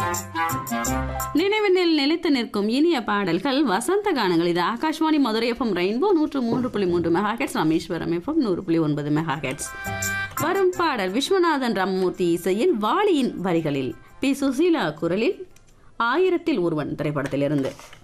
நினைவினில் நிலைத்து நிற்கும் இனிய பாடல்கள் வசந்த கானங்கள். இது Akashvani Madurai FM rainbow 103.3 megahertz, Rameswaram FM 100.9 megahertz. வரும் பாடல் விஸ்வநாதன் ராமமூர்த்தி இசையில், வாலியின் வரிகளில், பி சுசீலா குரலில், 1000ல் ஒருவன் திரைப்படத்திலிருந்து.